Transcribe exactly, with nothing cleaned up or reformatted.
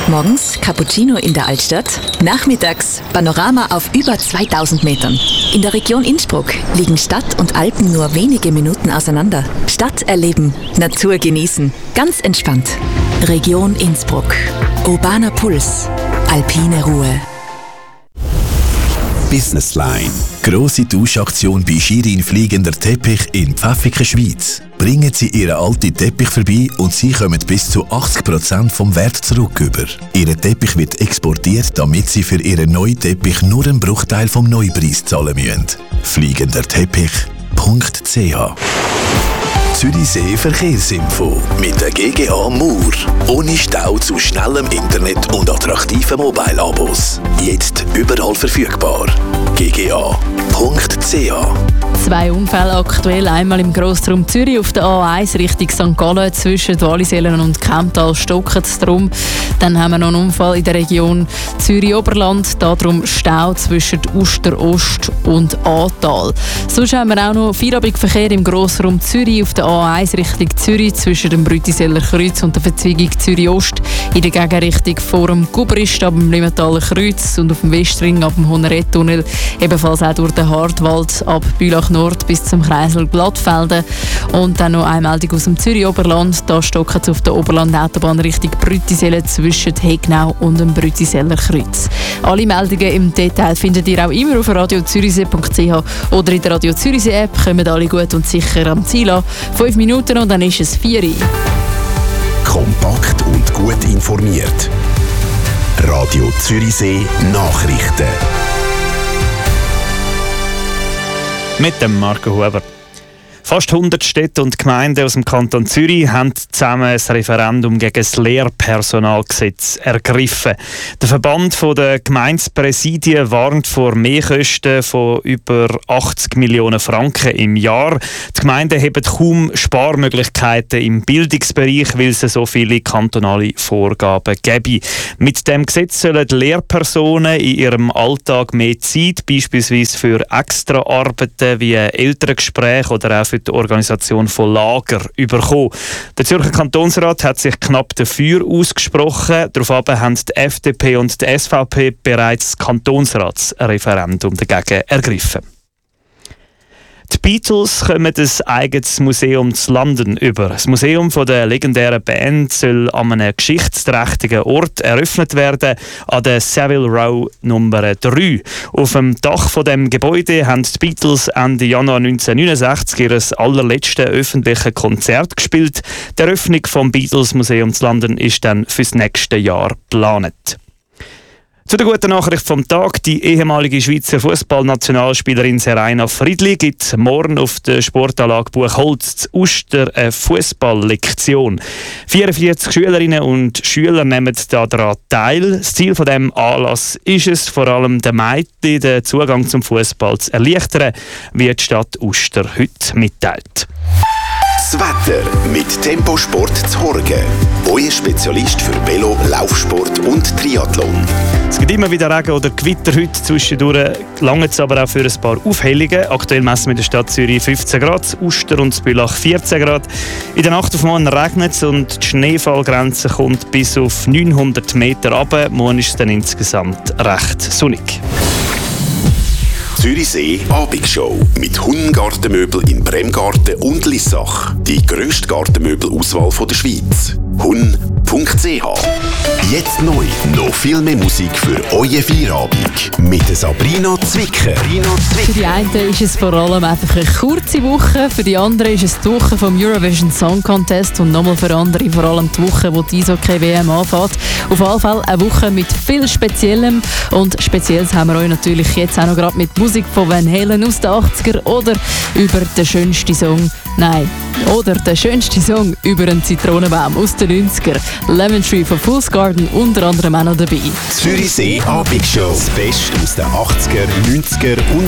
Morgens Cappuccino in der Altstadt, nachmittags Panorama auf über zweitausend Metern. In der Region Innsbruck liegen Stadt und Alpen nur wenige Minuten auseinander. Stadt erleben, Natur genießen, ganz entspannt. Region Innsbruck. Urbaner Puls. Alpine Ruhe. Businessline. Grosse Tauschaktion bei Shirin Fliegender Teppich in Pfäffiken, Schweiz. Bringen Sie Ihren alten Teppich vorbei und Sie kommen bis zu achtzig Prozent vom Wert zurück über. Ihr Teppich wird exportiert, damit Sie für Ihren neuen Teppich nur einen Bruchteil vom Neupreis zahlen müssen. fliegenderteppich punkt c h Zürichsee Verkehrsinfo mit der G G A Mauer. Ohne Stau zu schnellem Internet und attraktiven Mobile-Abos. Jetzt überall verfügbar. g g a punkt c h Zwei Unfälle aktuell, einmal im Grossraum Zürich auf der A eins Richtung Sankt Gallen zwischen Wallisellen und Kemptal stocken es drum. Dann haben wir noch einen Unfall in der Region Zürich-Oberland, darum Stau zwischen Uster-Ost und Aartal. Sonst haben wir auch noch Feierabendverkehr im Grossraum Zürich auf der A eins Richtung Zürich zwischen dem Brütiseller Kreuz und der Verzweigung Zürich-Ost, in der Gegenrichtung vor dem Gubrist ab dem Limmentaler Kreuz und auf dem Westring ab dem Honeret-Tunnel, ebenfalls auch durch den Hartwald ab Bülach Nord bis zum Kreisel Glattfelden. Und dann noch eine Meldung aus dem Zürich-Oberland. Da stocken es auf der Oberland-Autobahn Richtung Brütiselle zwischen Hegnau und dem Brütiseller Kreuz. Alle Meldungen im Detail findet ihr auch immer auf radio zürichsee punkt c h oder in der Radio Zürichsee App. Kommen alle gut und sicher am Ziel an. Fünf Minuten und dann ist es vier Uhr. Kompakt und gut informiert. Radio Zürichsee Nachrichten. Mit dem Marco Huber. Fast hundert Städte und Gemeinden aus dem Kanton Zürich haben zusammen ein Referendum gegen das Lehrpersonalgesetz ergriffen. Der Verband der Gemeindepräsidien warnt vor Mehrkosten von über achtzig Millionen Franken im Jahr. Die Gemeinden haben kaum Sparmöglichkeiten im Bildungsbereich, weil es so viele kantonale Vorgaben gäbe. Mit dem Gesetz sollen die Lehrpersonen in ihrem Alltag mehr Zeit, beispielsweise für Extraarbeiten wie Elterngespräche oder auch für die Organisation von Lager bekommen. Der Zürcher Kantonsrat hat sich knapp dafür ausgesprochen. Daraufhin haben die F D P und die S V P bereits das Kantonsratsreferendum dagegen ergriffen. Die Beatles kommen ein eigenes Museum zu London über. Das Museum der legendären Band soll an einem geschichtsträchtigen Ort eröffnet werden, an der Savile Row Nummer drei. Auf dem Dach von dem Gebäude haben die Beatles Ende Januar neunzehnhundertneunundsechzig ihr allerletztes öffentliches Konzert gespielt. Die Eröffnung des Beatles Museum zu London ist dann fürs nächste Jahr geplant. Zu der guten Nachricht vom Tag: Die ehemalige Schweizer Fußballnationalspielerin Seraina Friedli gibt morgen auf der Sportanlage Buchholz zu Uster eine Fußballlektion. vierundvierzig Schülerinnen und Schüler nehmen daran teil. Das Ziel von dem Anlass ist es, vor allem den Mädchen den Zugang zum Fußball zu erleichtern, wie die Stadt Uster heute mitteilt. Das Wetter mit Temposport zu Horgen. Euer Spezialist für Velo, Laufsport und Triathlon. Es gibt immer wieder Regen oder Gewitter heute. Zwischendurch lange es aber auch für ein paar Aufhellungen. Aktuell messen wir in der Stadt Zürich fünfzehn Grad, Uster und Bülach vierzehn Grad. In der Nacht auf morgen regnet es und die Schneefallgrenze kommt bis auf neunhundert Meter runter. Morgen ist es dann insgesamt recht sonnig. Zürichsee Abendshow mit Hun-Gartenmöbel in Bremgarten und Lissach. Die grösste Gartenmöbelauswahl der Schweiz. hun punkt c h. Jetzt neu. Noch viel mehr Musik für euer Feierabend. Mit Sabrina Zwicker. Für die einen ist es vor allem einfach eine kurze Woche, für die anderen ist es die Woche vom Eurovision Song Contest und nochmal für andere vor allem die Woche, wo die Eishockey-W M anfängt. Auf jeden Fall eine Woche mit viel Speziellem und Spezielles haben wir euch natürlich jetzt auch noch gerade mit Musik von Van Halen aus den achtziger oder über den schönsten Song, nein, oder den schönsten Song über einen Zitronenbaum aus den neunziger. Lemon Tree von Fool's Garden unter anderem auch noch dabei. Zürichsee Abendshow. Das Beste aus den achtziger, neunziger und